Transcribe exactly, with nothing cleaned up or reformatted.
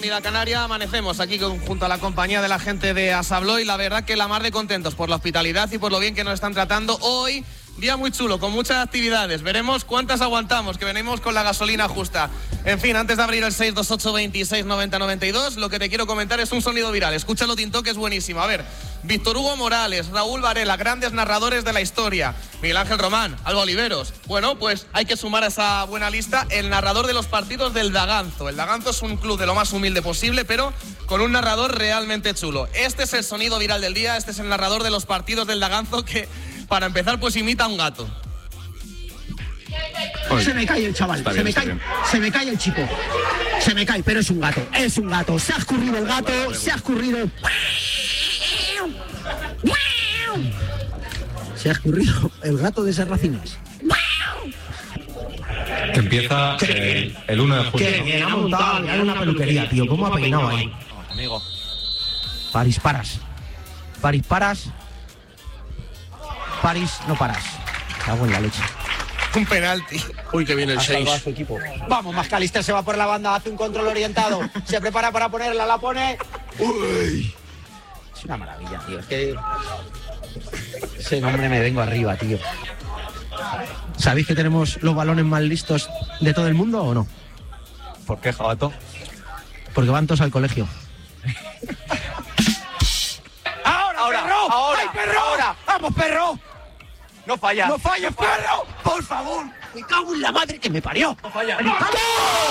Comunidad Canaria, amanecemos aquí con, junto a la compañía de la gente de Asabloy, la verdad que la mar de contentos por la hospitalidad y por lo bien que nos están tratando. Hoy, día muy chulo, con muchas actividades, veremos cuántas aguantamos, que venimos con la gasolina justa. En fin, antes de abrir el seis dos ocho veintiséis noventa noventa y dos, lo que te quiero comentar es un sonido viral, escúchalo Tinto, que es buenísimo. A ver, Víctor Hugo Morales, Raúl Varela, grandes narradores de la historia, Miguel Ángel Román, Alba Oliveros. Bueno, pues hay que sumar a esa buena lista el narrador de los partidos del Daganzo. El Daganzo es un club de lo más humilde posible, pero con un narrador realmente chulo. Este es el sonido viral del día, este es el narrador de los partidos del Daganzo que, para empezar, pues imita a un gato. Oye, se me cae el chaval, bien, se me cae, bien. se me cae el chico, se me cae, pero es un gato, es un gato, se ha escurrido el gato, se ha escurrido, se ha escurrido el gato de Serracines. Que empieza el, el uno de junio. Que bien, ha montado, hay una peluquería, tío, ¿cómo ha peinado ahí? Amigo. París, paras, París, paras, París, no paras, cago en la leche. Un penalti. Uy, que viene el seis. Vamos, McAllister se va por la banda, hace un control orientado, se prepara para ponerla, la pone. Uy. Es una maravilla, tío. Es que ese nombre me vengo arriba, tío. ¿Sabéis que tenemos los balones más listos de todo el mundo o no? ¿Por qué, Jabato? Porque van todos al colegio. ¡Ahora, ahora, perro! ahora, ¡Ay, perro! ahora. ¡Vamos, perro! No falla. ¡No falles, perro! ¡Por favor! ¡Me cago en la madre que me parió! No falla. ¡Vamos!